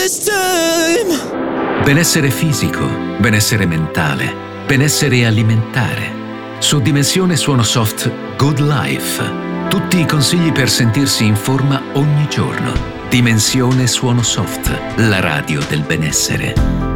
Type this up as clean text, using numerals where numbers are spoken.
this time. Benessere fisico, benessere mentale, benessere alimentare. Su Dimensione Suono Soft Good Life. Tutti i consigli per sentirsi in forma ogni giorno. Dimensione Suono Soft, la radio del benessere.